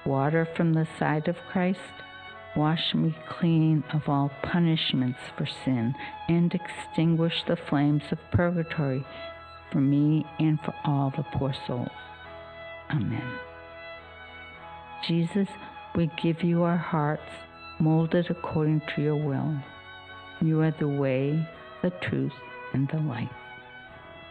water from the side of Christ, wash me clean of all punishments for sin, and extinguish the flames of purgatory for me and for all the poor souls. Amen. Jesus, we give you our hearts, molded according to your will. You are the way, the truth, and the light.